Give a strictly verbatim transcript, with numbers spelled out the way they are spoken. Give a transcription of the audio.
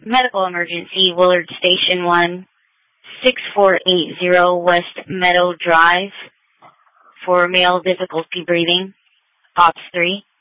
Medical emergency, Willard Station one, six four eight zero West Meadow Drive for male difficulty breathing, Ops three.